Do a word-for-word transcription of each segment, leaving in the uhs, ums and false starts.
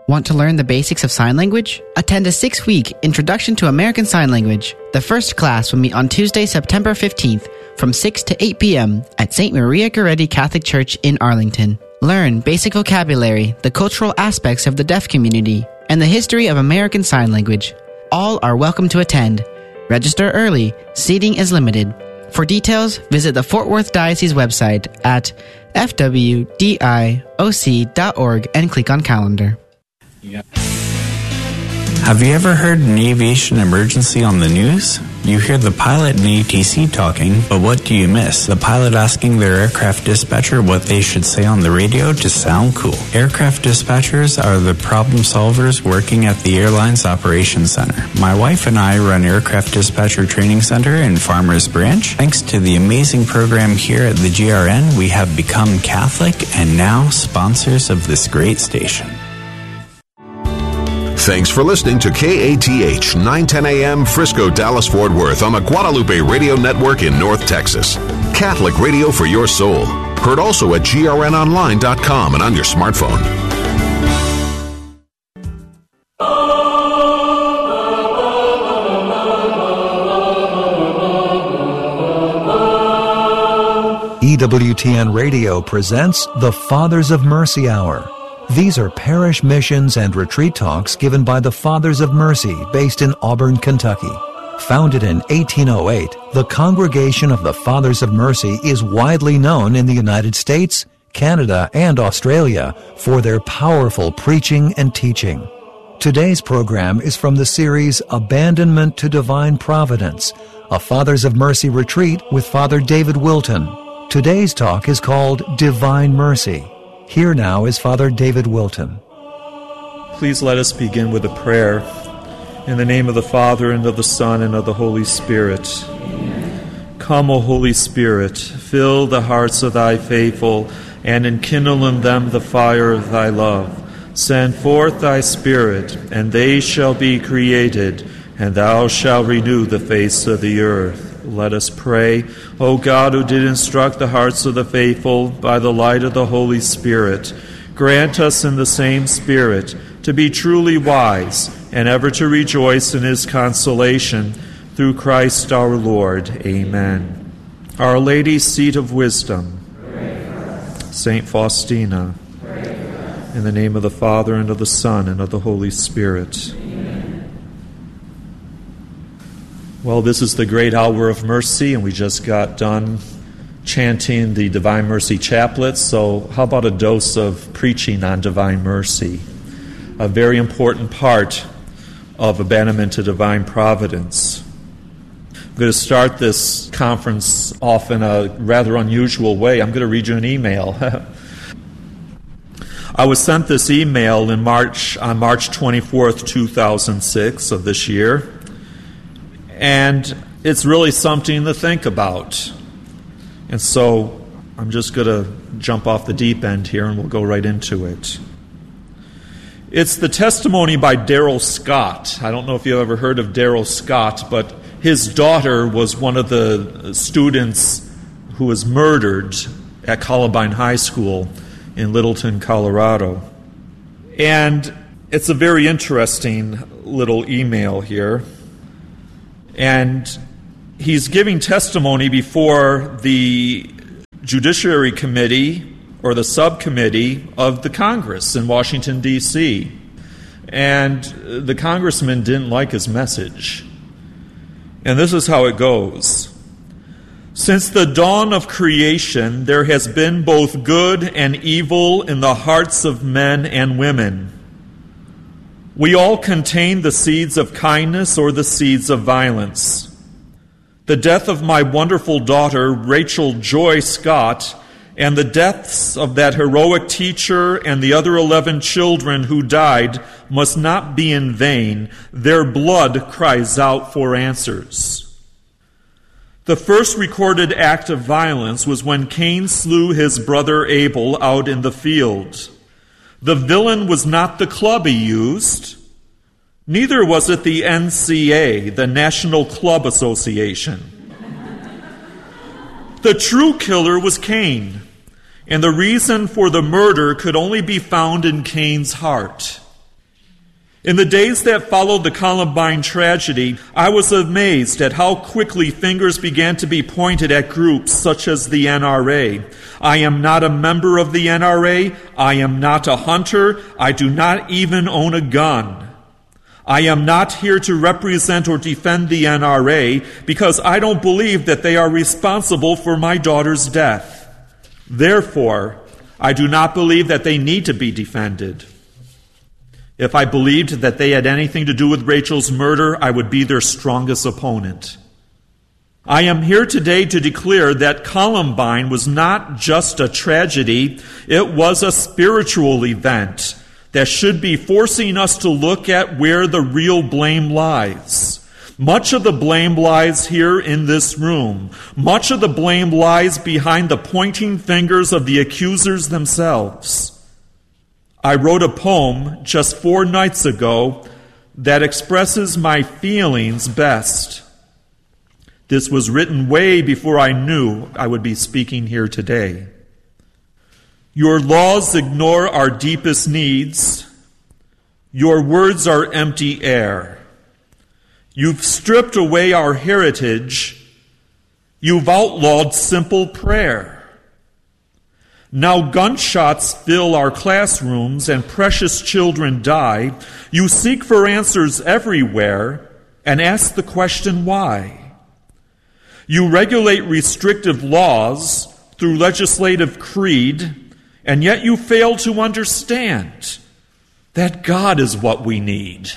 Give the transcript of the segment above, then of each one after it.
Want to learn the basics of sign language? Attend a six-week Introduction to American Sign Language. The first class will meet on Tuesday, September fifteenth from six to eight p.m. at Saint Maria Goretti Catholic Church in Arlington. Learn basic vocabulary, the cultural aspects of the deaf community, and the history of American Sign Language. All are welcome to attend. Register early. Seating is limited. For details, visit the Fort Worth Diocese website at f w d i o c dot org and click on calendar. Yeah. Have you ever heard an aviation emergency on the news? You hear the pilot and A T C talking, but what do you miss? The pilot asking their aircraft dispatcher what they should say on the radio to sound cool. Aircraft dispatchers are the problem solvers working at the airline's operations center. My wife and I run Aircraft Dispatcher Training Center in Farmers Branch. Thanks to the amazing program here at the G R N, we have become Catholic and now sponsors of this great station. Thanks for listening to K A T H nine ten a.m. Frisco, Dallas, Fort Worth on the Guadalupe Radio Network in North Texas. Catholic radio for your soul. Heard also at G R N online dot com and on your smartphone. E W T N Radio presents the Fathers of Mercy Hour. These are parish missions and retreat talks given by the Fathers of Mercy based in Auburn, Kentucky. Founded in eighteen oh eight, the Congregation of the Fathers of Mercy is widely known in the United States, Canada, and Australia for their powerful preaching and teaching. Today's program is from the series Abandonment to Divine Providence, a Fathers of Mercy retreat with Father David Wilton. Today's talk is called Divine Mercy. Here now is Father David Wilton. Please let us begin with a prayer. In the name of the Father, and of the Son, and of the Holy Spirit. Amen. Come, O Holy Spirit, fill the hearts of thy faithful, and enkindle in them the fire of thy love. Send forth thy Spirit, and they shall be created, and thou shalt renew the face of the earth. Let us pray. O God, who did instruct the hearts of the faithful by the light of the Holy Spirit, grant us in the same Spirit to be truly wise and ever to rejoice in his consolation through Christ our Lord. Amen. Our Lady's Seat of Wisdom, Saint Faustina, in the name of the Father, and of the Son, and of the Holy Spirit. Well, this is the great hour of mercy, and we just got done chanting the Divine Mercy Chaplet, so how about a dose of preaching on Divine Mercy? A very important part of abandonment to divine providence. I'm going to start this conference off in a rather unusual way. I'm going to read you an email. I was sent this email in March on March twenty-fourth, two thousand six of this year. And it's really something to think about. And so I'm just going to jump off the deep end here and we'll go right into it. It's the testimony by Darrell Scott. I don't know if you've ever heard of Darrell Scott, but his daughter was one of the students who was murdered at Columbine High School in Littleton, Colorado. And it's a very interesting little email here. And he's giving testimony before the Judiciary Committee or the subcommittee of the Congress in Washington, D C And the congressman didn't like his message. And this is how it goes. Since the dawn of creation, there has been both good and evil in the hearts of men and women. We all contain the seeds of kindness or the seeds of violence. The death of my wonderful daughter, Rachel Joy Scott, and the deaths of that heroic teacher and the other eleven children who died must not be in vain. Their blood cries out for answers. The first recorded act of violence was when Cain slew his brother Abel out in the field. The villain was not the club he used. Neither was it the N C A, the National Club Association. The true killer was Cain, and the reason for the murder could only be found in Cain's heart. In the days that followed the Columbine tragedy, I was amazed at how quickly fingers began to be pointed at groups such as the N R A. I am not a member of the N R A. I am not a hunter. I do not even own a gun. I am not here to represent or defend the N R A because I don't believe that they are responsible for my daughter's death. Therefore, I do not believe that they need to be defended. If I believed that they had anything to do with Rachel's murder, I would be their strongest opponent. I am here today to declare that Columbine was not just a tragedy, it was a spiritual event that should be forcing us to look at where the real blame lies. Much of the blame lies here in this room. Much of the blame lies behind the pointing fingers of the accusers themselves. I wrote a poem just four nights ago that expresses my feelings best. This was written way before I knew I would be speaking here today. Your laws ignore our deepest needs. Your words are empty air. You've stripped away our heritage. You've outlawed simple prayer. Now gunshots fill our classrooms and precious children die. You seek for answers everywhere and ask the question why. You regulate restrictive laws through legislative creed, and yet you fail to understand that God is what we need.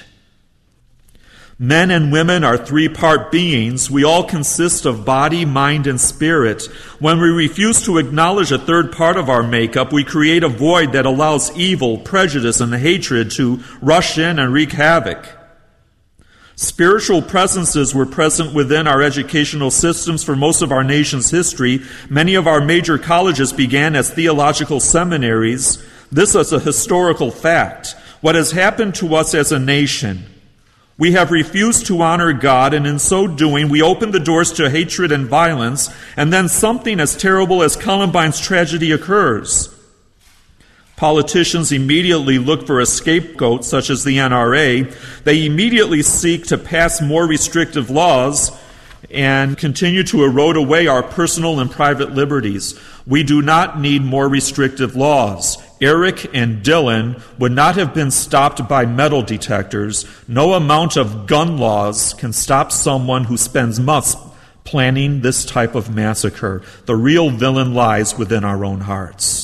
Men and women are three-part beings. We all consist of body, mind, and spirit. When we refuse to acknowledge a third part of our makeup, we create a void that allows evil, prejudice, and hatred to rush in and wreak havoc. Spiritual presences were present within our educational systems for most of our nation's history. Many of our major colleges began as theological seminaries. This is a historical fact. What has happened to us as a nation? We have refused to honor God, and in so doing, we open the doors to hatred and violence, and then something as terrible as Columbine's tragedy occurs. Politicians immediately look for a scapegoat, such as the N R A. They immediately seek to pass more restrictive laws and continue to erode away our personal and private liberties. We do not need more restrictive laws. Eric and Dylan would not have been stopped by metal detectors. No amount of gun laws can stop someone who spends months planning this type of massacre. The real villain lies within our own hearts.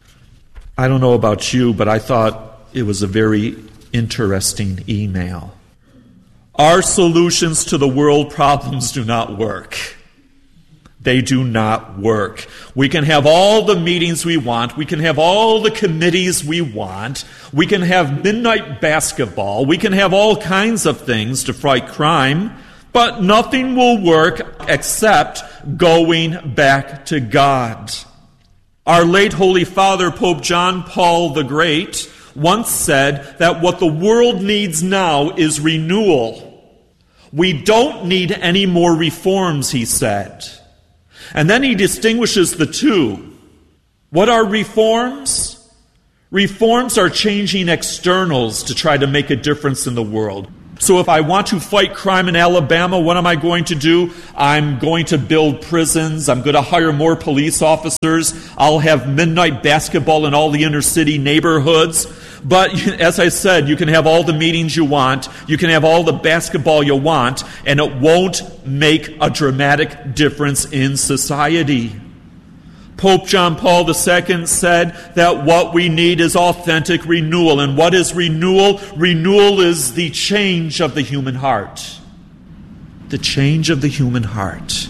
I don't know about you, but I thought it was a very interesting email. Our solutions to the world problems do not work. They do not work. We can have all the meetings we want. We can have all the committees we want. We can have midnight basketball. We can have all kinds of things to fight crime. But nothing will work except going back to God. Our late Holy Father, Pope John Paul the Great, once said that what the world needs now is renewal. We don't need any more reforms, he said. And then he distinguishes the two. What are reforms? Reforms are changing externals to try to make a difference in the world. So if I want to fight crime in Alabama, what am I going to do? I'm going to build prisons. I'm going to hire more police officers. I'll have midnight basketball in all the inner city neighborhoods. But as I said, you can have all the meetings you want. You can have all the basketball you want, and it won't make a dramatic difference in society. Pope John Paul the Second said that what we need is authentic renewal. And what is renewal? Renewal is the change of the human heart. The change of the human heart.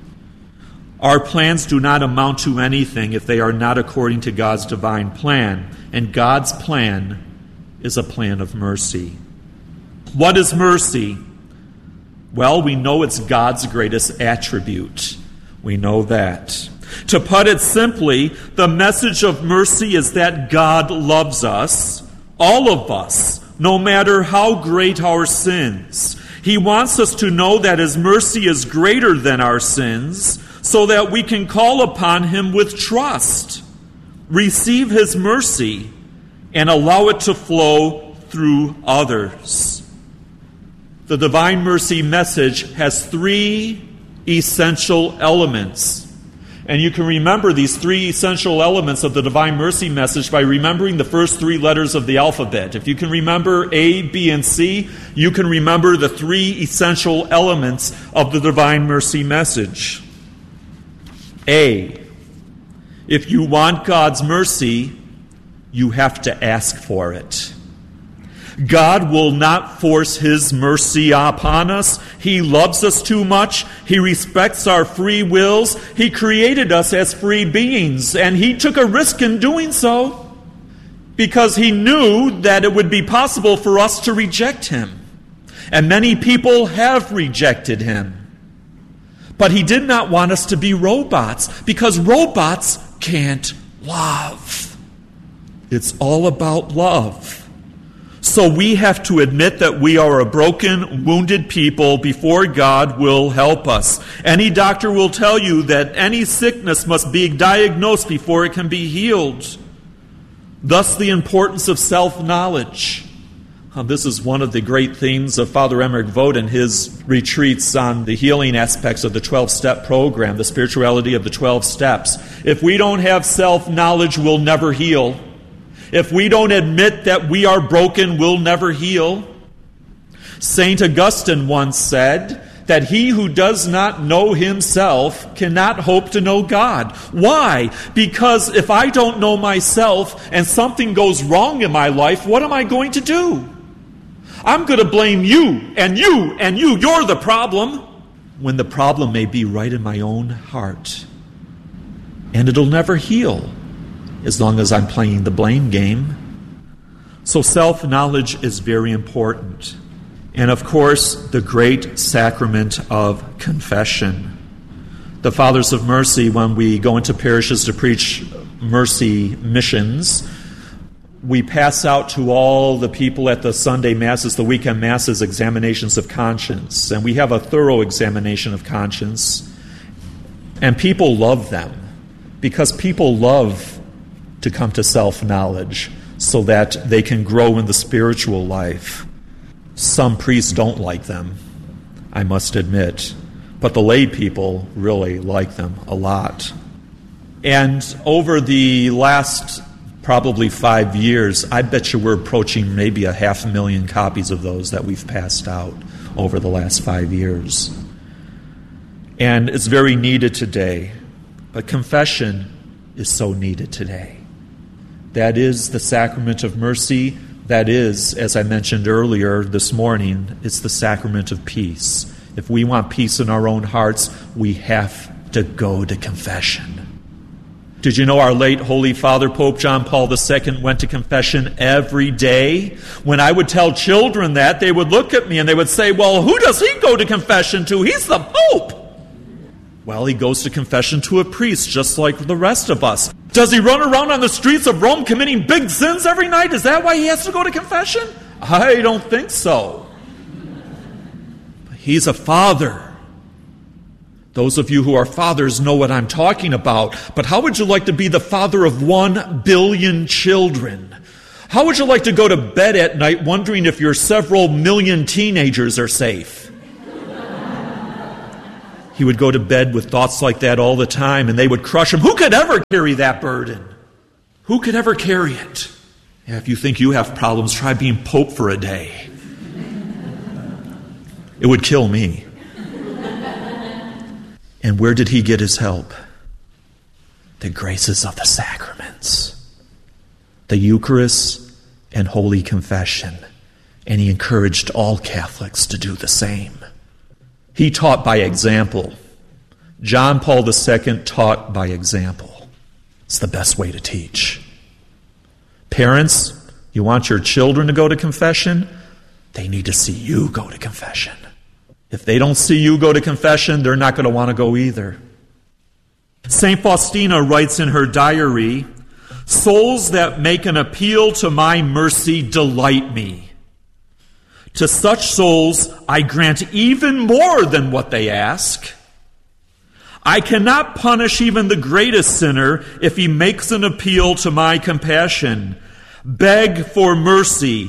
Our plans do not amount to anything if they are not according to God's divine plan. And God's plan is a plan of mercy. What is mercy? Well, we know it's God's greatest attribute. We know that. To put it simply, the message of mercy is that God loves us, all of us, no matter how great our sins. He wants us to know that His mercy is greater than our sins, so that we can call upon Him with trust, receive His mercy, and allow it to flow through others. The Divine Mercy message has three essential elements. And you can remember these three essential elements of the Divine Mercy message by remembering the first three letters of the alphabet. If you can remember A, B, and C, you can remember the three essential elements of the Divine Mercy message. A, if you want God's mercy, you have to ask for it. God will not force His mercy upon us. He loves us too much. He respects our free wills. He created us as free beings, and He took a risk in doing so because He knew that it would be possible for us to reject Him. And many people have rejected Him. But He did not want us to be robots, because robots can't love. It's all about love. So we have to admit that we are a broken, wounded people before God will help us. Any doctor will tell you that any sickness must be diagnosed before it can be healed. Thus the importance of self-knowledge. Uh, this is one of the great themes of Father Emmerich Vogt in his retreats on the healing aspects of the twelve-step program, the spirituality of the twelve steps. If we don't have self-knowledge, we'll never heal. If we don't admit that we are broken, we'll never heal. Saint Augustine once said that he who does not know himself cannot hope to know God. Why? Because if I don't know myself and something goes wrong in my life, what am I going to do? I'm going to blame you and you and you. You're the problem. When the problem may be right in my own heart. And it'll never heal as long as I'm playing the blame game. So self-knowledge is very important. And of course, the great sacrament of confession. The Fathers of Mercy, when we go into parishes to preach mercy missions, we pass out to all the people at the Sunday Masses, the weekend Masses, examinations of conscience. And we have a thorough examination of conscience. And people love them because people love to come to self-knowledge so that they can grow in the spiritual life. Some priests don't like them, I must admit, but the lay people really like them a lot. And over the last probably five years, I bet you we're approaching maybe a half a million copies of those that we've passed out over the last five years. And it's very needed today, but confession is so needed today. That is the sacrament of mercy. That is, as I mentioned earlier this morning, it's the sacrament of peace. If we want peace in our own hearts, we have to go to confession. Did you know our late Holy Father, Pope John Paul the Second, went to confession every day? When I would tell children that, they would look at me and they would say, well, who does he go to confession to? He's the Pope. Well, he goes to confession to a priest, just like the rest of us. Does he run around on the streets of Rome committing big sins every night? Is that why he has to go to confession? I don't think so. He's a father. Those of you who are fathers know what I'm talking about. But how would you like to be the father of one billion children? How would you like to go to bed at night wondering if your several million teenagers are safe? He would go to bed with thoughts like that all the time, and they would crush him. Who could ever carry that burden? Who could ever carry it? Yeah, if you think you have problems, try being Pope for a day. It would kill me. And where did he get his help? The graces of the sacraments, the Eucharist and Holy Confession. And he encouraged all Catholics to do the same. He taught by example. John Paul the Second taught by example. It's the best way to teach. Parents, you want your children to go to confession? They need to see you go to confession. If they don't see you go to confession, they're not going to want to go either. Saint Faustina writes in her diary, souls that make an appeal to my mercy delight me. To such souls, I grant even more than what they ask. I cannot punish even the greatest sinner if he makes an appeal to my compassion. Beg for mercy,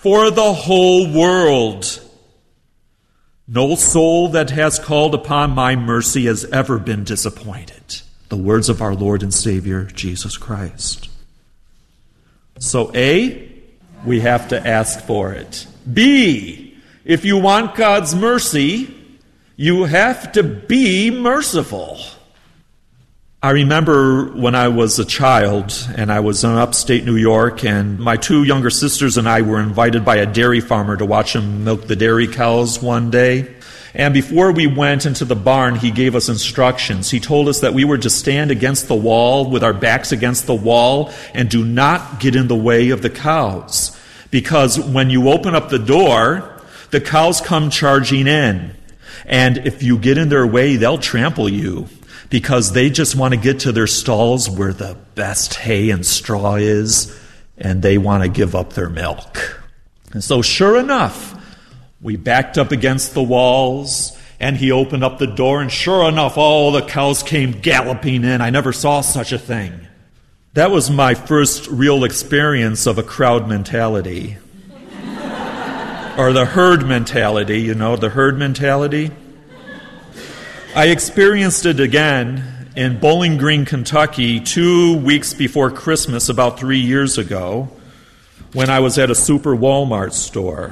for the whole world. No soul that has called upon my mercy has ever been disappointed. The words of our Lord and Savior, Jesus Christ. So A, we have to ask for it. B, if you want God's mercy, you have to be merciful. I remember when I was a child and I was in upstate New York, and my two younger sisters and I were invited by a dairy farmer to watch him milk the dairy cows one day. And before we went into the barn, he gave us instructions. He told us that we were to stand against the wall with our backs against the wall and do not get in the way of the cows. Because when you open up the door, the cows come charging in. And if you get in their way, they'll trample you, because they just want to get to their stalls where the best hay and straw is, and they want to give up their milk. And so sure enough, we backed up against the walls, and he opened up the door, and sure enough, all the cows came galloping in. I never saw such a thing. That was my first real experience of a crowd mentality. Or the herd mentality, you know, the herd mentality. I experienced it again in Bowling Green, Kentucky, two weeks before Christmas, about three years ago, when I was at a Super Walmart store.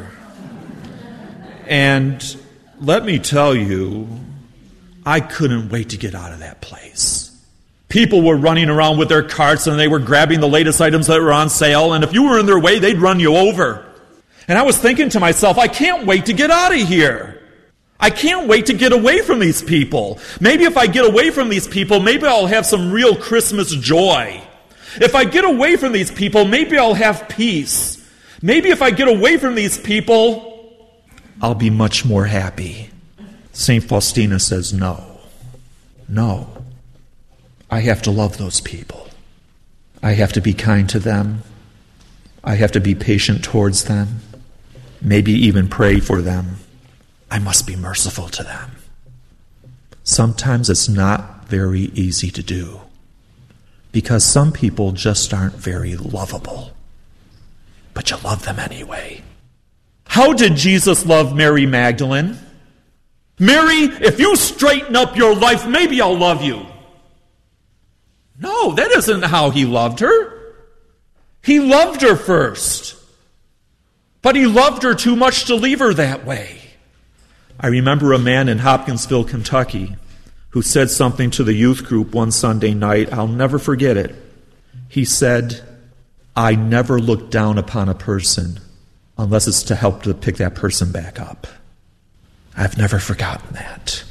And let me tell you, I couldn't wait to get out of that place. People were running around with their carts, and they were grabbing the latest items that were on sale, and if you were in their way, they'd run you over. And I was thinking to myself, I can't wait to get out of here. I can't wait to get away from these people. Maybe if I get away from these people, maybe I'll have some real Christmas joy. If I get away from these people, maybe I'll have peace. Maybe if I get away from these people, I'll be much more happy. Saint Faustina says, no, no. I have to love those people. I have to be kind to them. I have to be patient towards them. Maybe even pray for them. I must be merciful to them. Sometimes it's not very easy to do, because some people just aren't very lovable. But you love them anyway. How did Jesus love Mary Magdalene? Mary, if you straighten up your life, maybe I'll love you. No, that isn't how he loved her. He loved her first. But he loved her too much to leave her that way. I remember a man in Hopkinsville, Kentucky, who said something to the youth group one Sunday night. I'll never forget it. He said, I never look down upon a person unless it's to help to pick that person back up. I've never forgotten that.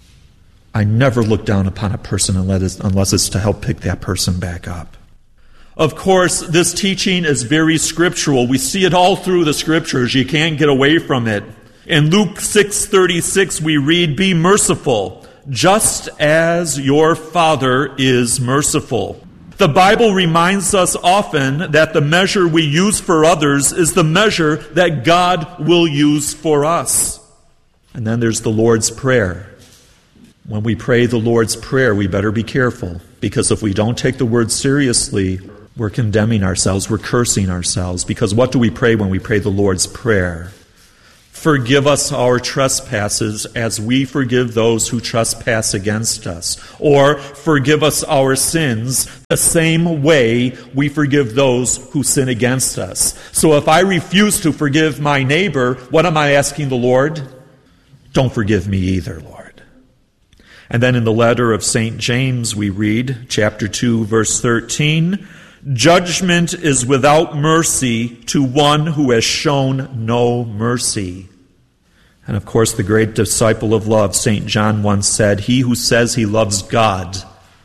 I never look down upon a person unless it's to help pick that person back up. Of course, this teaching is very scriptural. We see it all through the scriptures. You can't get away from it. In Luke six thirty-six, we read, be merciful, just as your Father is merciful. The Bible reminds us often that the measure we use for others is the measure that God will use for us. And then there's the Lord's Prayer. When we pray the Lord's Prayer, we better be careful, because if we don't take the word seriously, we're condemning ourselves, we're cursing ourselves. Because what do we pray when we pray the Lord's Prayer? Forgive us our trespasses as we forgive those who trespass against us. Or forgive us our sins the same way we forgive those who sin against us. So if I refuse to forgive my neighbor, what am I asking the Lord? Don't forgive me either, Lord. And then in the letter of Saint James we read, chapter two, verse thirteen, judgment is without mercy to one who has shown no mercy. And of course, the great disciple of love, Saint John, once said, he who says he loves God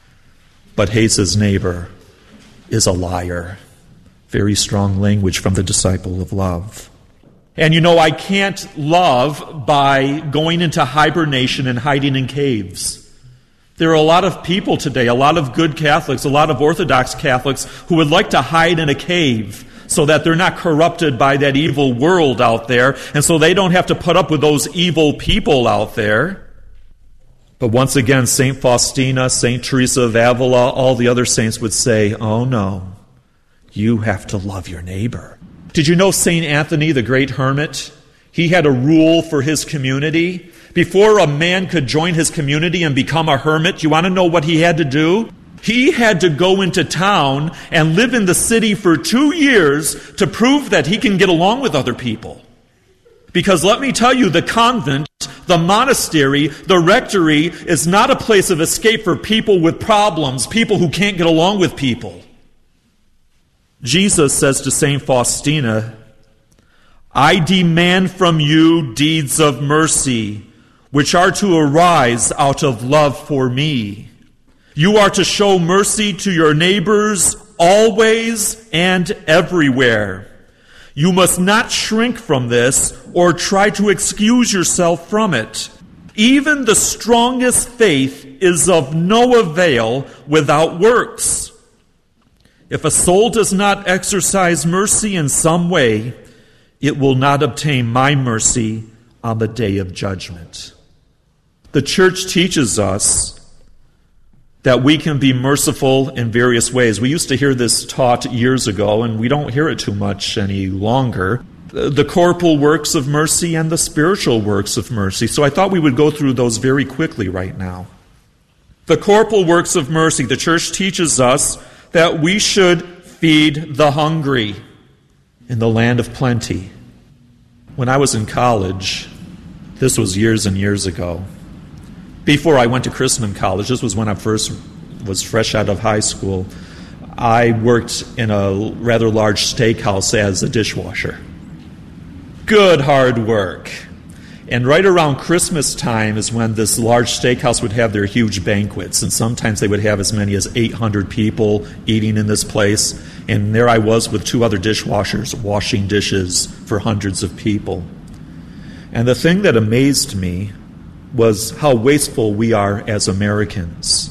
but hates his neighbor is a liar. Very strong language from the disciple of love. And you know, I can't love by going into hibernation and hiding in caves. There are a lot of people today, a lot of good Catholics, a lot of Orthodox Catholics who would like to hide in a cave so that they're not corrupted by that evil world out there, and so they don't have to put up with those evil people out there. But once again, Saint Faustina, Saint Teresa of Avila, all the other saints would say, oh no, you have to love your neighbor. Did you know Saint Anthony, the great hermit? He had a rule for his community. Before a man could join his community and become a hermit, you want to know what he had to do? He had to go into town and live in the city for two years to prove that he can get along with other people. Because let me tell you, the convent, the monastery, the rectory is not a place of escape for people with problems, people who can't get along with people. Jesus says to Saint Faustina, I demand from you deeds of mercy, which are to arise out of love for me. You are to show mercy to your neighbors always and everywhere. You must not shrink from this or try to excuse yourself from it. Even the strongest faith is of no avail without works. If a soul does not exercise mercy in some way, it will not obtain my mercy on the day of judgment. The church teaches us that we can be merciful in various ways. We used to hear this taught years ago, and we don't hear it too much any longer. The corporal works of mercy and the spiritual works of mercy. So I thought we would go through those very quickly right now. The corporal works of mercy, the church teaches us that we should feed the hungry in the land of plenty. When I was in college, this was years and years ago, before I went to Christendom College, this was when I first was fresh out of high school, I worked in a rather large steakhouse as a dishwasher. Good hard work. And right around Christmas time is when this large steakhouse would have their huge banquets, and sometimes they would have as many as eight hundred people eating in this place. And there I was with two other dishwashers washing dishes for hundreds of people. And the thing that amazed me was how wasteful we are as Americans.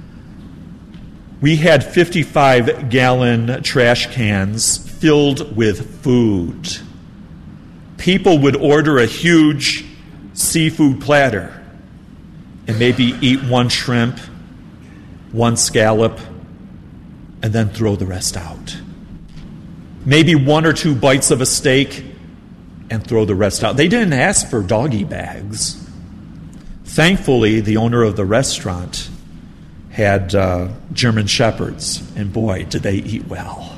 We had fifty-five gallon trash cans filled with food. People would order a huge seafood platter and maybe eat one shrimp, one scallop, and then throw the rest out. Maybe one or two bites of a steak and throw the rest out. They didn't ask for doggy bags. Thankfully, the owner of the restaurant had uh, German Shepherds, and boy, did they eat well.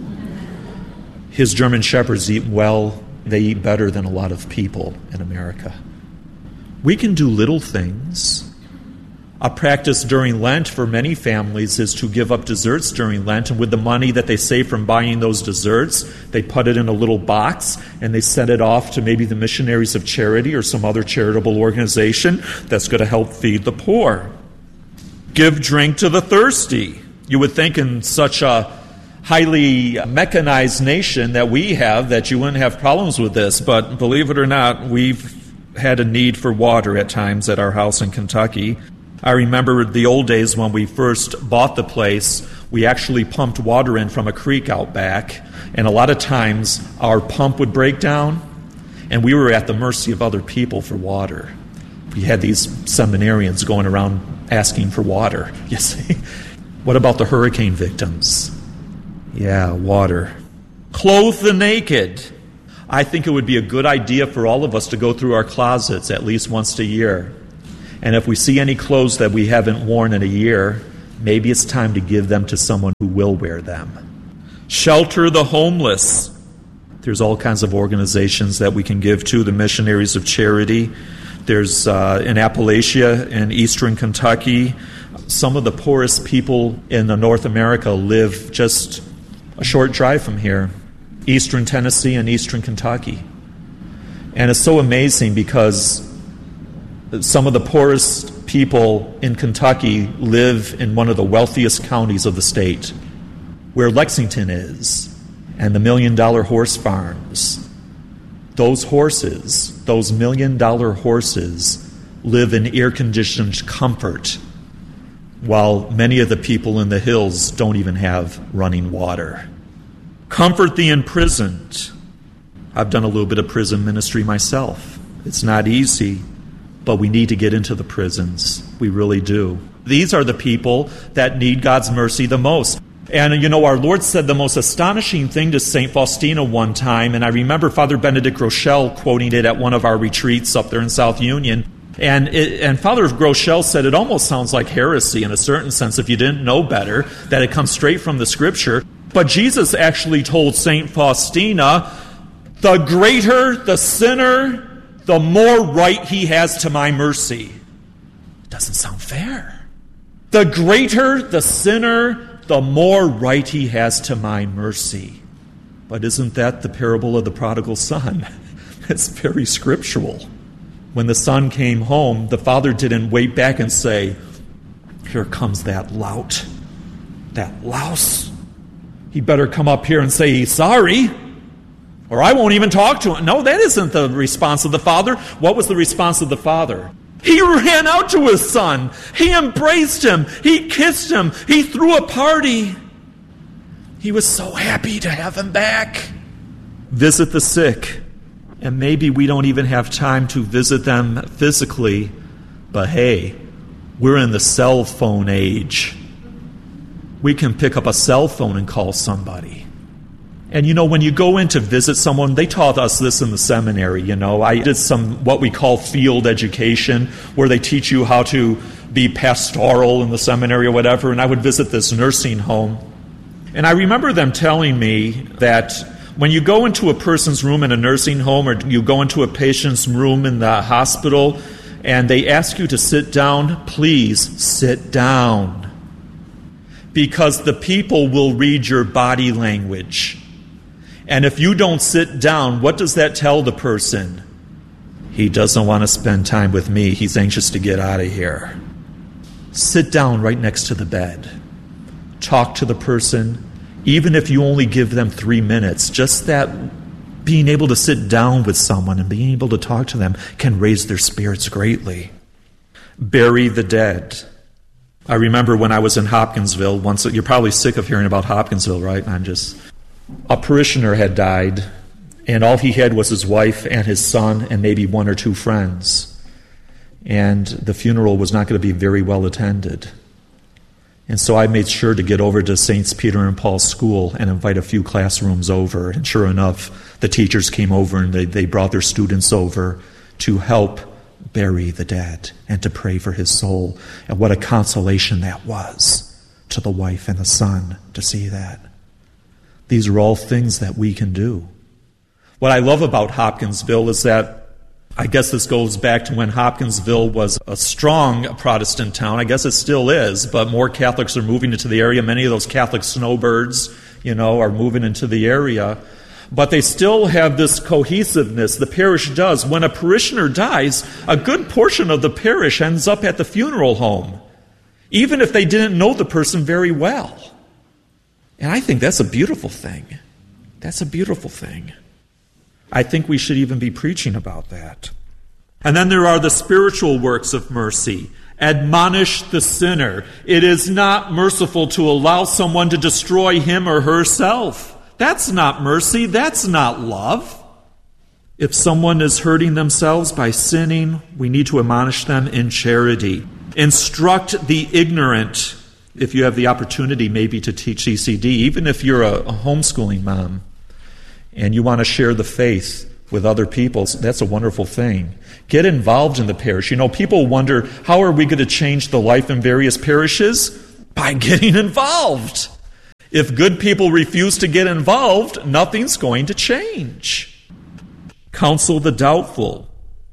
His German Shepherds eat well. They eat better than a lot of people in America. We can do little things. A practice during Lent for many families is to give up desserts during Lent, and with the money that they save from buying those desserts, they put it in a little box and they send it off to maybe the Missionaries of Charity or some other charitable organization that's going to help feed the poor. Give drink to the thirsty. You would think in such a highly mechanized nation that we have that you wouldn't have problems with this, but believe it or not, we've had a need for water at times at our house in Kentucky. I remember the old days when we first bought the place, we actually pumped water in from a creek out back, and a lot of times our pump would break down, and we were at the mercy of other people for water. We had these seminarians going around asking for water, you see. What about the hurricane victims? Yeah, water. Clothe the naked. I think it would be a good idea for all of us to go through our closets at least once a year. And if we see any clothes that we haven't worn in a year, maybe it's time to give them to someone who will wear them. Shelter the homeless. There's all kinds of organizations that we can give to, the Missionaries of Charity. There's uh, in Appalachia, in eastern Kentucky, some of the poorest people in North America live just a short drive from here, eastern Tennessee and eastern Kentucky. And it's so amazing because some of the poorest people in Kentucky live in one of the wealthiest counties of the state, where Lexington is, and the million-dollar horse farms. Those horses, those million-dollar horses, live in air-conditioned comfort, while many of the people in the hills don't even have running water. Comfort the imprisoned. I've done a little bit of prison ministry myself. It's not easy, but we need to get into the prisons. We really do. These are the people that need God's mercy the most. And, you know, our Lord said the most astonishing thing to Saint Faustina one time, and I remember Father Benedict Rochelle quoting it at one of our retreats up there in South Union. And it, and Father Rochelle said it almost sounds like heresy in a certain sense if you didn't know better, that it comes straight from the Scripture. But Jesus actually told Saint Faustina, the greater the sinner, the more right he has to my mercy. It doesn't sound fair. The greater the sinner, the more right he has to my mercy. But isn't that the parable of the prodigal son? It's very scriptural. When the son came home, the father didn't wait back and say, here comes that lout, that louse. He better come up here and say he's sorry, or I won't even talk to him. No, that isn't the response of the father. What was the response of the father? He ran out to his son. He embraced him. He kissed him. He threw a party. He was so happy to have him back. Visit the sick. And maybe we don't even have time to visit them physically. But hey, we're in the cell phone age. We can pick up a cell phone and call somebody. And, you know, when you go in to visit someone, they taught us this in the seminary, you know. I did some what we call field education, where they teach you how to be pastoral in the seminary or whatever. And I would visit this nursing home. And I remember them telling me that when you go into a person's room in a nursing home, or you go into a patient's room in the hospital, and they ask you to sit down, please sit down. Because the people will read your body language. And if you don't sit down, what does that tell the person? He doesn't want to spend time with me. He's anxious to get out of here. Sit down right next to the bed. Talk to the person, even if you only give them three minutes. Just that being able to sit down with someone and being able to talk to them can raise their spirits greatly. Bury the dead. I remember when I was in Hopkinsville, once, you're probably sick of hearing about Hopkinsville, right? I'm just... A parishioner had died, and all he had was his wife and his son and maybe one or two friends. And the funeral was not going to be very well attended. And so I made sure to get over to Saints Peter and Paul School and invite a few classrooms over. And sure enough, the teachers came over and they, they brought their students over to help bury the dead and to pray for his soul. And what a consolation that was to the wife and the son to see that. These are all things that we can do. What I love about Hopkinsville is that, I guess this goes back to when Hopkinsville was a strong Protestant town. I guess it still is, but more Catholics are moving into the area. Many of those Catholic snowbirds, you know, are moving into the area. But they still have this cohesiveness. The parish does. When a parishioner dies, a good portion of the parish ends up at the funeral home, even if they didn't know the person very well. And I think that's a beautiful thing. That's a beautiful thing. I think we should even be preaching about that. And then there are the spiritual works of mercy. Admonish the sinner. It is not merciful to allow someone to destroy him or herself. That's not mercy. That's not love. If someone is hurting themselves by sinning, we need to admonish them in charity. Instruct the ignorant. If you have the opportunity maybe to teach C C D, even if you're a, a homeschooling mom and you want to share the faith with other people, that's a wonderful thing. Get involved in the parish. You know, people wonder, how are we going to change the life in various parishes? By getting involved. If good people refuse to get involved, nothing's going to change. Counsel the doubtful.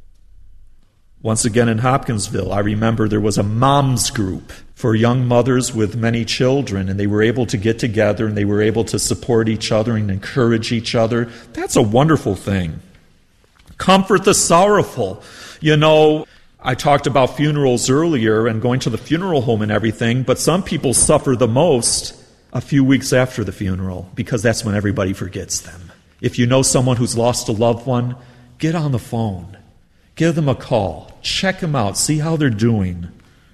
Once again in Hopkinsville, I remember there was a moms group for young mothers with many children, and they were able to get together and they were able to support each other and encourage each other. That's a wonderful thing. Comfort the sorrowful. You know, I talked about funerals earlier and going to the funeral home and everything, but some people suffer the most a few weeks after the funeral because that's when everybody forgets them. If you know someone who's lost a loved one, get on the phone. Give them a call. Check them out. See how they're doing.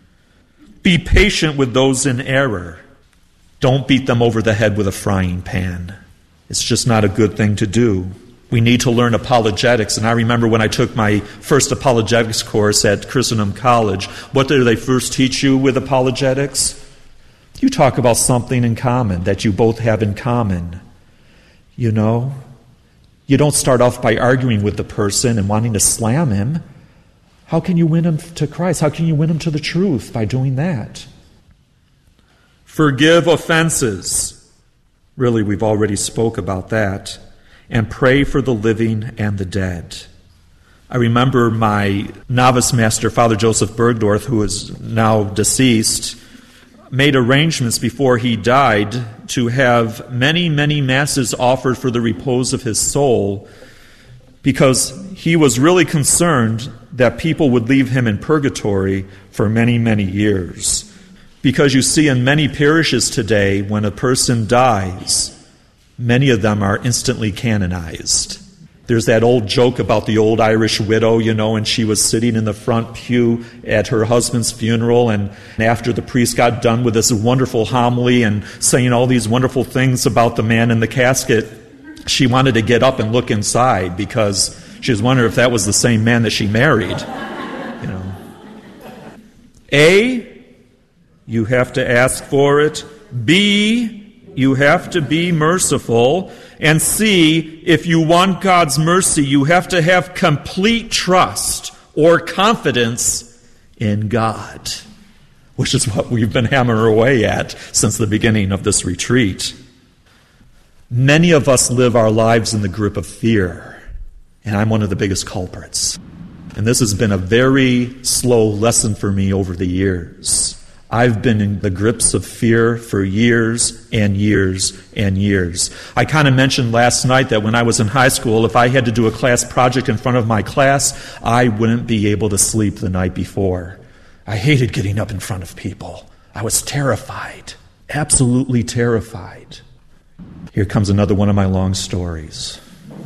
Be patient with those in error. Don't beat them over the head with a frying pan. It's just not a good thing to do. We need to learn apologetics. And I remember when I took my first apologetics course at Christendom College, what did they first teach you with apologetics? You talk about something in common that you both have in common. You know, you don't start off by arguing with the person and wanting to slam him. How can you win him to Christ? How can you win him to the truth by doing that? Forgive offenses. Really, we've already spoke about that. And pray for the living and the dead. I remember my novice master, Father Joseph Bergdorf, who is now deceased, made arrangements before he died to have many, many masses offered for the repose of his soul, because he was really concerned that people would leave him in purgatory for many, many years. Because you see, in many parishes today, when a person dies, many of them are instantly canonized. There's that old joke about the old Irish widow, you know, and she was sitting in the front pew at her husband's funeral, and after the priest got done with this wonderful homily and saying all these wonderful things about the man in the casket, she wanted to get up and look inside because she was wondering if that was the same man that she married. You know. A, you have to ask for it. B, you have to be merciful. And C, if you want God's mercy, you have to have complete trust or confidence in God, which is what we've been hammering away at since the beginning of this retreat. Many of us live our lives in the grip of fear, and I'm one of the biggest culprits. And this has been a very slow lesson for me over the years. I've been in the grips of fear for years and years and years. I kind of mentioned last night that when I was in high school, if I had to do a class project in front of my class, I wouldn't be able to sleep the night before. I hated getting up in front of people. I was terrified, absolutely terrified. Here comes another one of my long stories.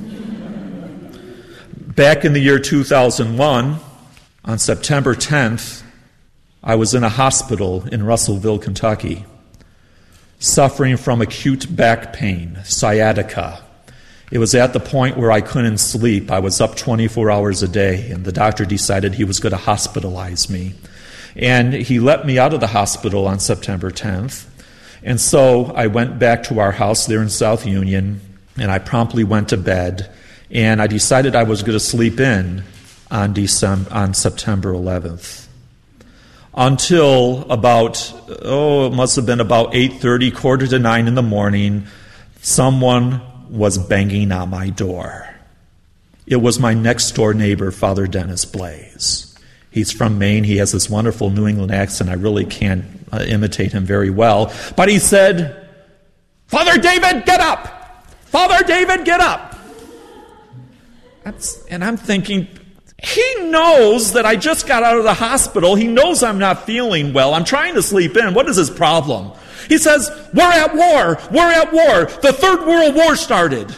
Back in the year two thousand one, on September tenth, I was in a hospital in Russellville, Kentucky, suffering from acute back pain, sciatica. It was at the point where I couldn't sleep. I was up twenty-four hours a day, and the doctor decided he was going to hospitalize me. And he let me out of the hospital on September tenth. And so I went back to our house there in South Union, and I promptly went to bed, and I decided I was going to sleep in on December, on September eleventh. Until about, oh, it must have been about eight thirty, quarter to nine in the morning, someone was banging on my door. It was my next-door neighbor, Father Dennis Blaze. He's from Maine. He has this wonderful New England accent. I really can't uh, imitate him very well. But he said, "Father David, get up! Father David, get up!" That's, and I'm thinking, he knows that I just got out of the hospital. He knows I'm not feeling well. I'm trying to sleep in. What is his problem? He says, "We're at war. We're at war. The Third World War started."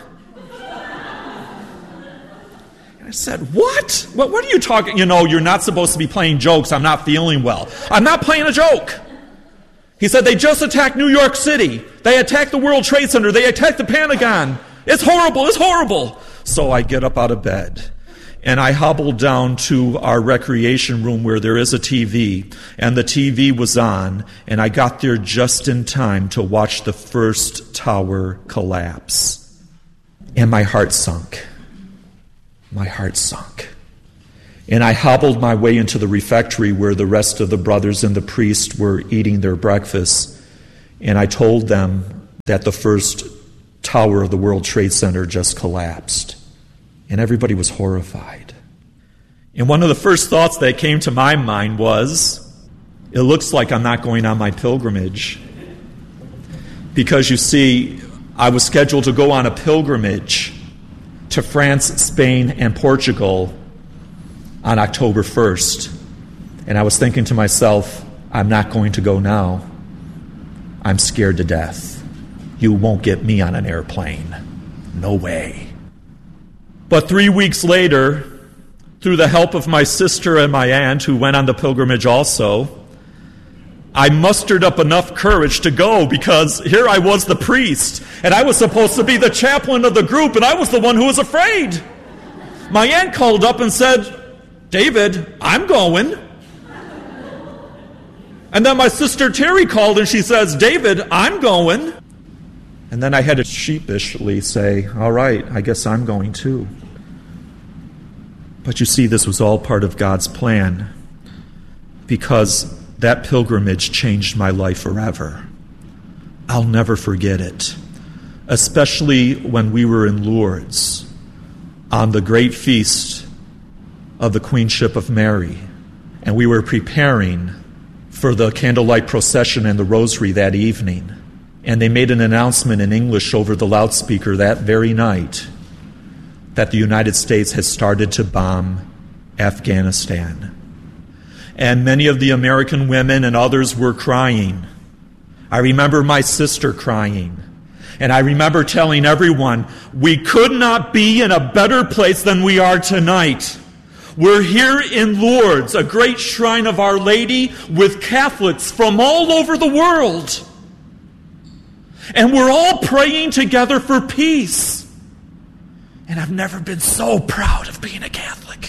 And I said, what? what? What are you talking? You know, you're not supposed to be playing jokes. I'm not feeling well. I'm not playing a joke. He said, "They just attacked New York City. They attacked the World Trade Center. They attacked the Pentagon. It's horrible. It's horrible." So I get up out of bed. And I hobbled down to our recreation room where there is a T V. And the T V was on. And I got there just in time to watch the first tower collapse. And my heart sunk. My heart sunk. And I hobbled my way into the refectory where the rest of the brothers and the priest were eating their breakfast. And I told them that the first tower of the World Trade Center just collapsed. And everybody was horrified. And one of the first thoughts that came to my mind was, it looks like I'm not going on my pilgrimage. Because you see, I was scheduled to go on a pilgrimage to France, Spain, and Portugal on October first. And I was thinking to myself, I'm not going to go now. I'm scared to death. You won't get me on an airplane. No way. But three weeks later, through the help of my sister and my aunt, who went on the pilgrimage also, I mustered up enough courage to go, because here I was the priest, and I was supposed to be the chaplain of the group, and I was the one who was afraid. My aunt called up and said, "David, I'm going." And then my sister Terry called and she says, David, I'm going. And then I had to sheepishly say, all right, I guess I'm going too. But you see, this was all part of God's plan, because that pilgrimage changed my life forever. I'll never forget it, especially when we were in Lourdes on the great feast of the Queenship of Mary, and we were preparing for the candlelight procession and the rosary that evening. And they made an announcement in English over the loudspeaker that very night that the United States has started to bomb Afghanistan. And many of the American women and others were crying. I remember my sister crying. And I remember telling everyone, we could not be in a better place than we are tonight. We're here in Lourdes, a great shrine of Our Lady, with Catholics from all over the world. And we're all praying together for peace. And I've never been so proud of being a Catholic.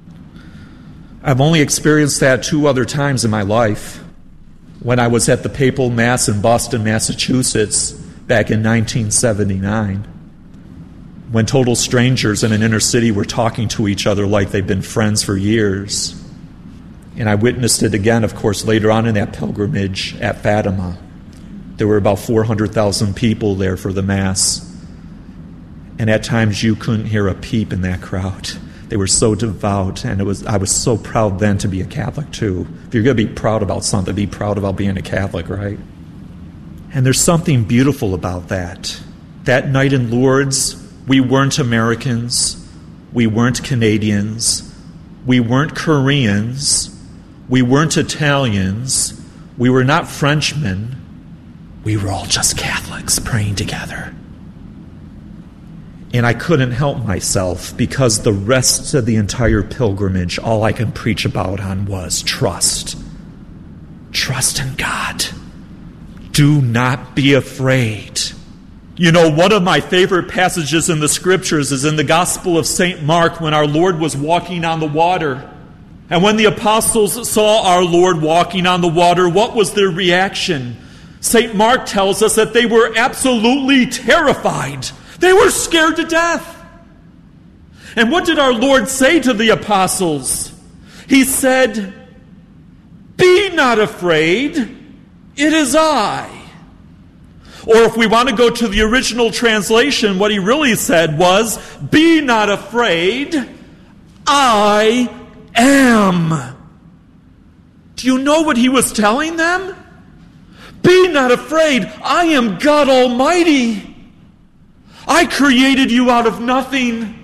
I've only experienced that two other times in my life. When I was at the Papal Mass in Boston, Massachusetts, back in nineteen seventy-nine. When total strangers in an inner city were talking to each other like they've been friends for years. And I witnessed it again, of course, later on in that pilgrimage at Fatima. There were about four hundred thousand people there for the Mass. And at times you couldn't hear a peep in that crowd. They were so devout, and it was I was so proud then to be a Catholic too. If you're going to be proud about something, be proud about being a Catholic, right? And there's something beautiful about that. That night in Lourdes, we weren't Americans, we weren't Canadians, we weren't Koreans, we weren't Italians, we were not Frenchmen. We were all just Catholics praying together. And I couldn't help myself, because the rest of the entire pilgrimage, all I could preach about on was trust. Trust in God. Do not be afraid. You know, one of my favorite passages in the Scriptures is in the Gospel of Saint Mark, when our Lord was walking on the water. And when the apostles saw our Lord walking on the water, what was their reaction? Saint Mark tells us that they were absolutely terrified. They were scared to death. And what did our Lord say to the apostles? He said, "Be not afraid, it is I." Or if we want to go to the original translation, what he really said was, "Be not afraid, I am." Do you know what he was telling them? Be not afraid, I am God Almighty. I created you out of nothing.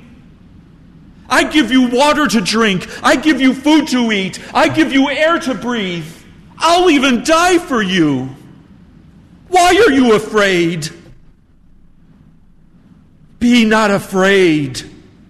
I give you water to drink. I give you food to eat. I give you air to breathe. I'll even die for you. Why are you afraid? Be not afraid.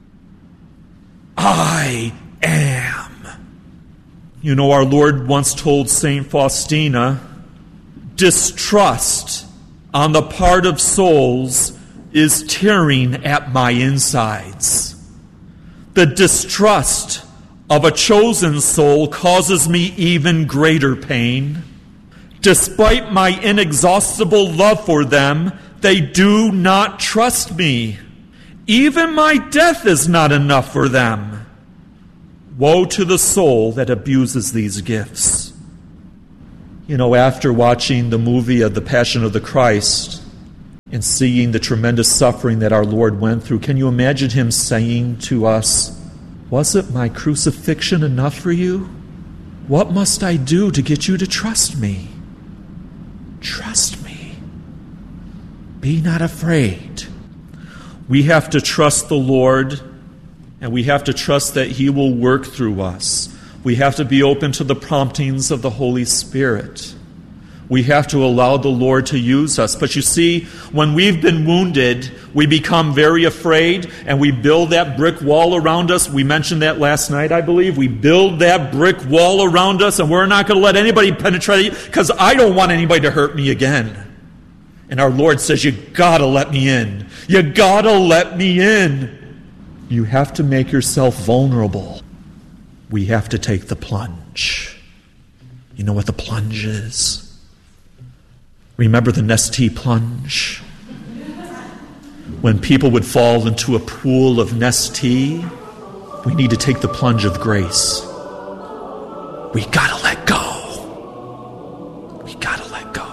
I am. You know, our Lord once told Saint Faustina, distrust on the part of souls is tearing at my insides. The distrust of a chosen soul causes me even greater pain. Despite my inexhaustible love for them, they do not trust me. Even my death is not enough for them. Woe to the soul that abuses these gifts. You know, after watching the movie of The Passion of the Christ and seeing the tremendous suffering that our Lord went through, can you imagine him saying to us, "Wasn't my crucifixion enough for you? What must I do to get you to trust me? Trust me. Be not afraid." We have to trust the Lord, and we have to trust that he will work through us. We have to be open to the promptings of the Holy Spirit. We have to allow the Lord to use us. But you see, when we've been wounded, we become very afraid, and we build that brick wall around us. We mentioned that last night, I believe. We build that brick wall around us, and we're not going to let anybody penetrate it, because I don't want anybody to hurt me again. And our Lord says, you gotta let me in. You gotta let me in. You have to make yourself vulnerable. We have to take the plunge. You know what the plunge is? Remember the Nestea plunge? When people would fall into a pool of Nestea, we need to take the plunge of grace. We gotta let go. We gotta let go.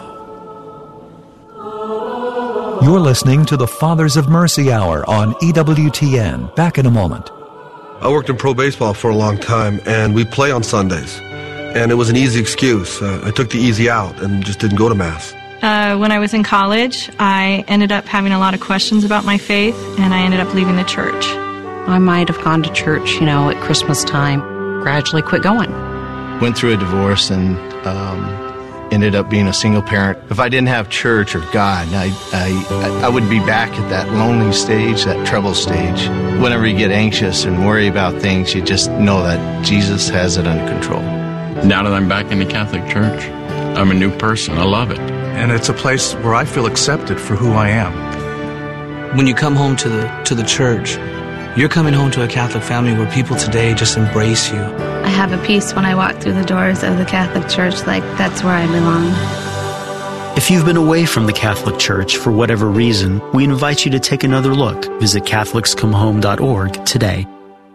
You're listening to the Fathers of Mercy Hour on E W T N. Back in a moment. I worked in pro baseball for a long time, and we play on Sundays. And it was an easy excuse. Uh, I took the easy out and just didn't go to Mass. Uh, when I was in college, I ended up having a lot of questions about my faith, and I ended up leaving the church. I might have gone to church, you know, at Christmas time, gradually quit going. Went through a divorce and um, ended up being a single parent. If I didn't have church or God, I, I, I would be back at that lonely stage, that trouble stage. Whenever you get anxious and worry about things, you just know that Jesus has it under control. Now that I'm back in the Catholic Church, I'm a new person. I love it. And it's a place where I feel accepted for who I am. When you come home to the to the church, you're coming home to a Catholic family where people today just embrace you. I have a peace when I walk through the doors of the Catholic Church, like that's where I belong. If you've been away from the Catholic Church for whatever reason, we invite you to take another look. Visit Catholics Come Home dot org today.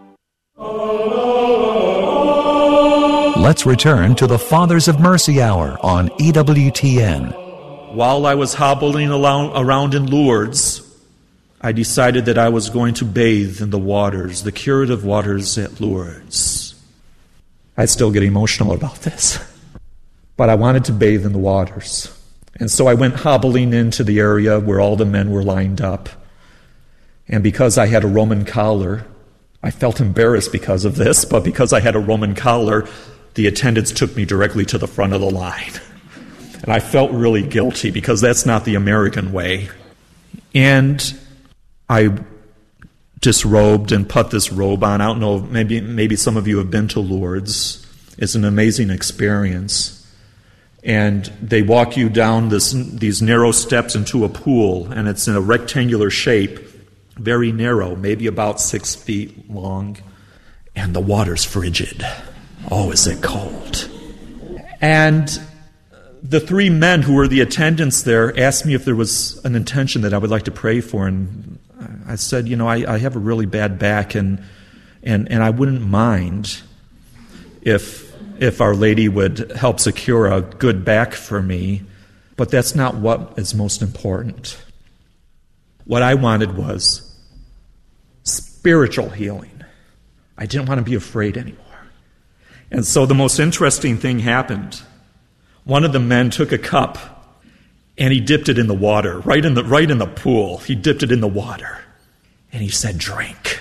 Let's return to the Fathers of Mercy Hour on E W T N. While I was hobbling around in Lourdes, I decided that I was going to bathe in the waters, the curative waters at Lourdes. I still get emotional about this. But I wanted to bathe in the waters. And so I went hobbling into the area where all the men were lined up. And because I had a Roman collar, I felt embarrassed because of this, but because I had a Roman collar, the attendants took me directly to the front of the line. And I felt really guilty because that's not the American way. And I disrobed and put this robe on. I don't know, maybe maybe some of you have been to Lourdes. It's an amazing experience. And they walk you down this these narrow steps into a pool, and it's in a rectangular shape, very narrow, maybe about six feet long. And the water's frigid. Oh, is it cold? And the three men who were the attendants there asked me if there was an intention that I would like to pray for, and I said, you know, I, I have a really bad back, and and and I wouldn't mind if if Our Lady would help secure a good back for me, but that's not what is most important. What I wanted was spiritual healing. I didn't want to be afraid anymore. And so the most interesting thing happened. One of the men took a cup and he dipped it in the water, right in the right in the pool. He dipped it in the water. And he said, "Drink."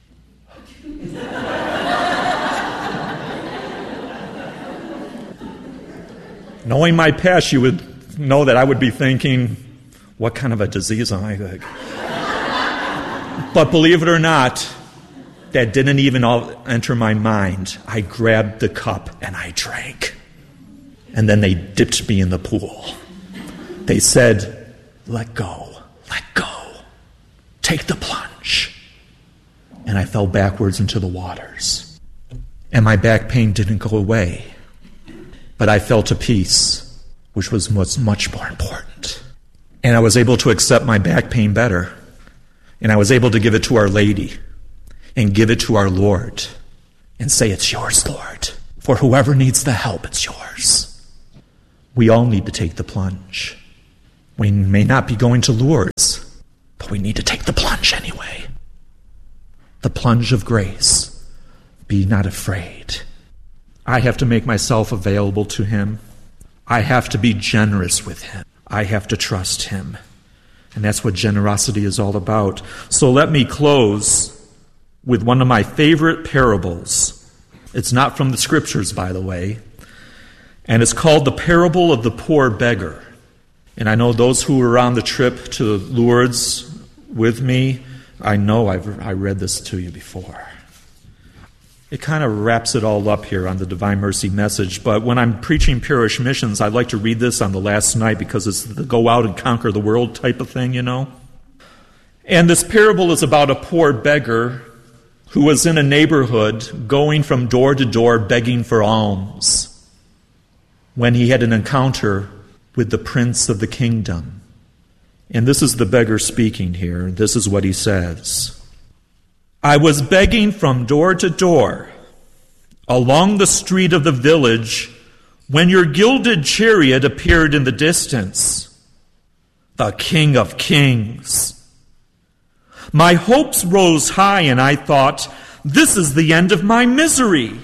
Knowing my past, you would know that I would be thinking, what kind of a disease am I? But believe it or not, that didn't even enter my mind. I grabbed the cup and I drank. And then they dipped me in the pool. They said, "Let go, let go. Take the plunge." And I fell backwards into the waters. And my back pain didn't go away. But I felt a peace, which was what's much more important. And I was able to accept my back pain better. And I was able to give it to Our Lady and give it to our Lord and say, "It's yours, Lord. For whoever needs the help, it's yours." We all need to take the plunge. We may not be going to Lourdes, but we need to take the plunge anyway. The plunge of grace. Be not afraid. I have to make myself available to Him. I have to be generous with Him. I have to trust Him. And that's what generosity is all about. So let me close with one of my favorite parables. It's not from the Scriptures, by the way. And it's called the parable of the poor beggar. And I know those who were on the trip to Lourdes with me, I know I've I read this to you before. It kind of wraps it all up here on the Divine Mercy message. But when I'm preaching parish missions, I like to read this on the last night because it's the go out and conquer the world type of thing, you know. And this parable is about a poor beggar who was in a neighborhood going from door to door begging for alms. when he had an encounter with the Prince of the Kingdom. And this is the beggar speaking here. This is what he says. I was begging from door to door along the street of the village when your gilded chariot appeared in the distance, the King of Kings. My hopes rose high, and I thought, this is the end of my misery.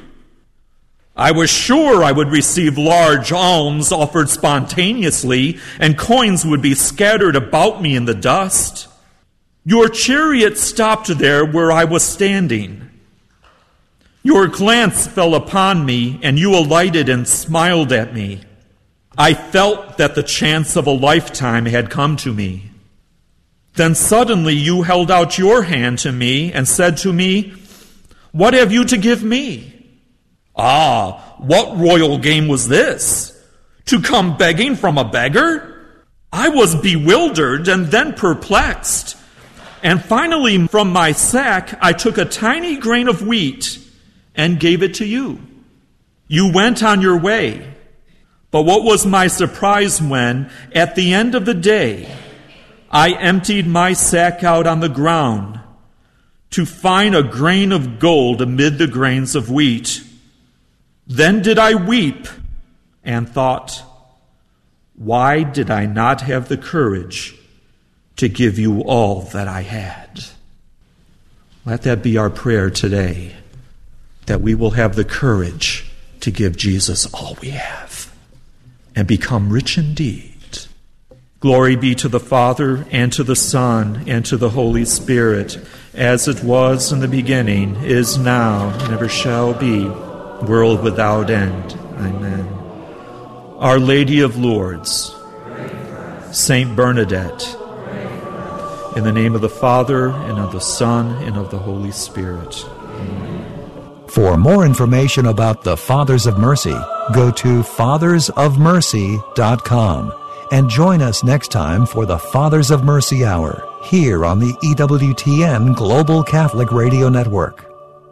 I was sure I would receive large alms offered spontaneously, and coins would be scattered about me in the dust. Your chariot stopped there where I was standing. Your glance fell upon me, and you alighted and smiled at me. I felt that the chance of a lifetime had come to me. Then suddenly you held out your hand to me and said to me, what have you to give me? Ah, what royal game was this? To come begging from a beggar? I was bewildered and then perplexed. And finally, from my sack, I took a tiny grain of wheat and gave it to you. You went on your way. But what was my surprise when, at the end of the day, I emptied my sack out on the ground to find a grain of gold amid the grains of wheat. Then did I weep and thought, why did I not have the courage to give you all that I had? Let that be our prayer today, that we will have the courage to give Jesus all we have and become rich indeed. Glory be to the Father, and to the Son, and to the Holy Spirit, as it was in the beginning, is now, and ever shall be, world without end. Amen. Our Lady of Lourdes, Saint Bernadette, in the name of the Father, and of the Son, and of the Holy Spirit. Amen. For more information about the Fathers of Mercy, go to fathers of mercy dot com and join us next time for the Fathers of Mercy Hour here on the E W T N Global Catholic Radio Network.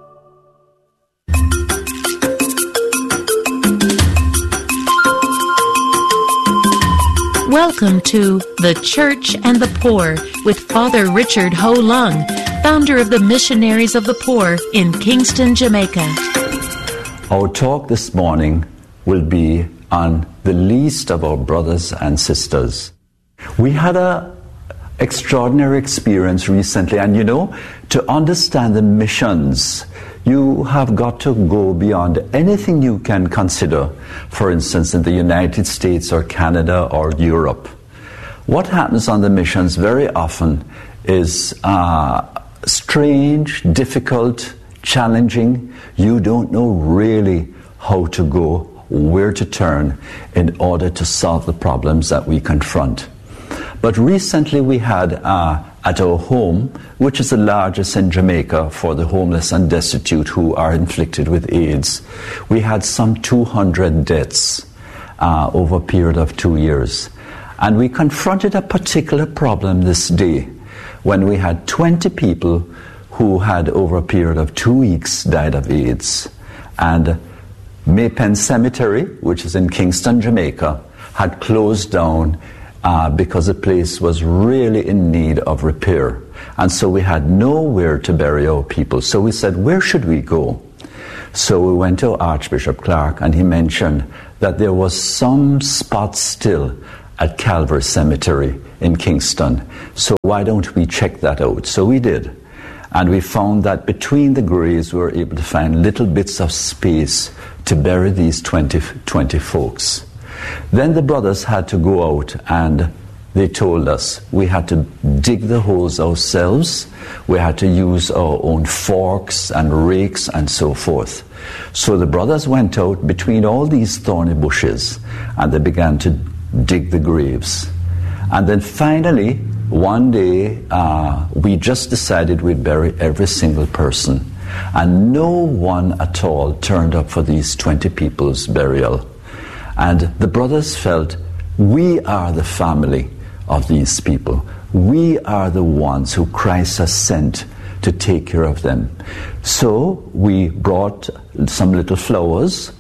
Welcome to The Church and the Poor with Father Richard Ho Lung, founder of the Missionaries of the Poor in Kingston, Jamaica. Our talk this morning will be on the least of our brothers and sisters. We had an extraordinary experience recently, and you know, to understand the missions, you have got to go beyond anything you can consider, for instance, in the United States or Canada or Europe. What happens on the missions very often is uh, strange, difficult, challenging. You don't know really how to go, where to turn in order to solve the problems that we confront. But recently we had uh, at our home, which is the largest in Jamaica for the homeless and destitute who are inflicted with AIDS, we had some two hundred deaths uh, over a period of two years. And we confronted a particular problem this day when we had twenty people who had over a period of two weeks died of AIDS. And Maypen Cemetery, which is in Kingston, Jamaica, had closed down uh, because the place was really in need of repair. And so we had nowhere to bury our people. So we said, where should we go? So we went to Archbishop Clark, and he mentioned that there was some spot still at Calvary Cemetery in Kingston. So why don't we check that out? So we did. And we found that between the graves we were able to find little bits of space to bury these twenty, twenty folks. Then the brothers had to go out, and they told us we had to dig the holes ourselves. We had to use our own forks and rakes and so forth. So the brothers went out between all these thorny bushes, and they began to dig the graves. And then finally, one day, uh, we just decided we'd bury every single person. And no one at all turned up for these twenty people's burial. And the brothers felt, we are the family of these people. We are the ones who Christ has sent to take care of them. So we brought some little flowers,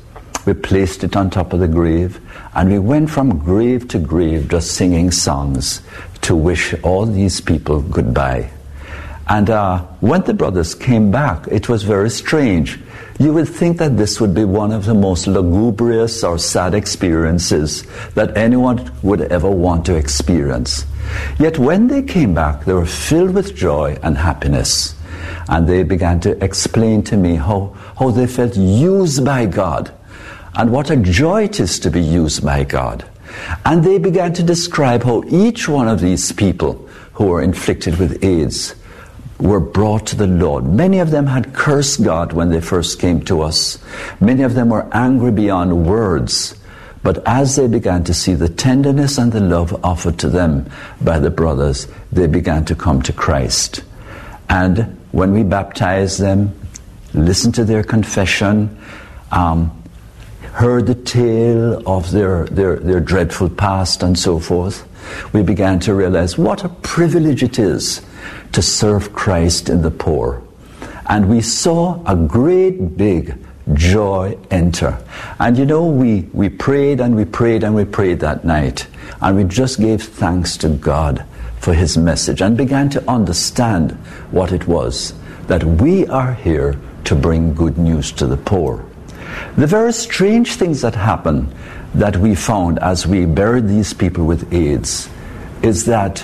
We placed it on top of the grave, and we went from grave to grave just singing songs to wish all these people goodbye. And uh, when the brothers came back, it was very strange. You would think that this would be one of the most lugubrious or sad experiences that anyone would ever want to experience. Yet when they came back, they were filled with joy and happiness. And they began to explain to me how, how they felt used by God, and what a joy it is to be used by God. And they began to describe how each one of these people who were inflicted with AIDS were brought to the Lord. Many of them had cursed God when they first came to us. Many of them were angry beyond words. But as they began to see the tenderness and the love offered to them by the brothers, they began to come to Christ. And when we baptized them, listened to their confession, um, heard the tale of their, their, their dreadful past and so forth, we began to realize what a privilege it is to serve Christ in the poor. And we saw a great big joy enter. And you know, we, we prayed and we prayed and we prayed that night. And we just gave thanks to God for his message and began to understand what it was, that we are here to bring good news to the poor. The very strange things that happened that we found as we buried these people with AIDS is that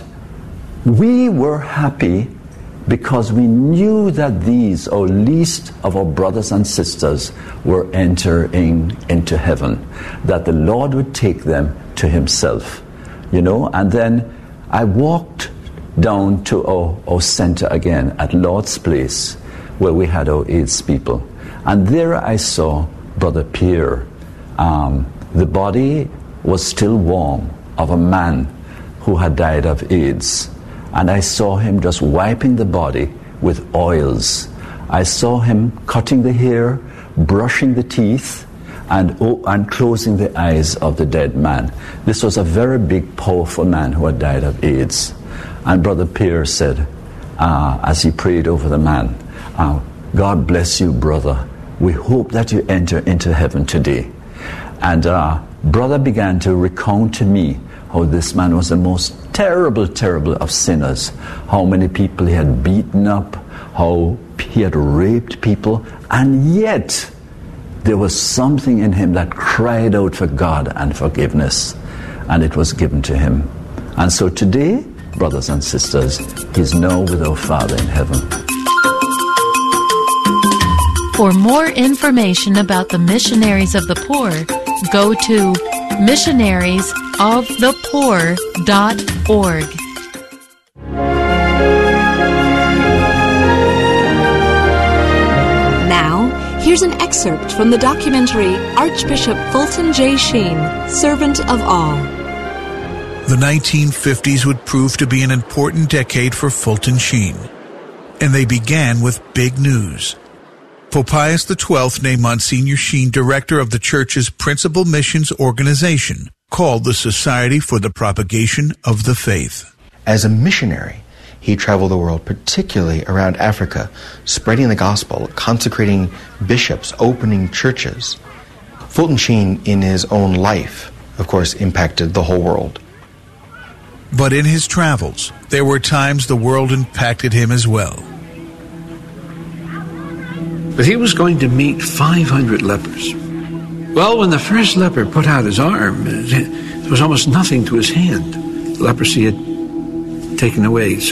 we were happy because we knew that these, or least of our brothers and sisters, were entering into heaven, that the Lord would take them to himself. You know, and then I walked down to our, our center again at Lord's Place, where we had our AIDS people. And there I saw Brother Pierre. Um, the body was still warm of a man who had died of AIDS. And I saw him just wiping the body with oils. I saw him cutting the hair, brushing the teeth, and, oh, and closing the eyes of the dead man. This was a very big, powerful man who had died of AIDS. And Brother Pierre said, uh, as he prayed over the man, uh, God bless you, brother. We hope that you enter into heaven today. And uh, Brother began to recount to me how this man was the most terrible, terrible of sinners, how many people he had beaten up, how he had raped people, and yet there was something in him that cried out for God and forgiveness, and it was given to him. And so today, brothers and sisters, he's now with our Father in heaven. For more information about the Missionaries of the Poor, go to missionaries of the poor dot org. Now, here's an excerpt from the documentary Archbishop Fulton J. Sheen, Servant of All. The nineteen fifties would prove to be an important decade for Fulton Sheen, and they began with big news. Pope Pius the twelfth named Monsignor Sheen director of the Church's principal missions organization, called the Society for the Propagation of the Faith. As a missionary, he traveled the world, particularly around Africa, spreading the gospel, consecrating bishops, opening churches. Fulton Sheen, in his own life, of course, impacted the whole world. But in his travels, there were times the world impacted him as well. But he was going to meet five hundred lepers. Well, when the first leper put out his arm, there was almost nothing to his hand. Leprosy had taken away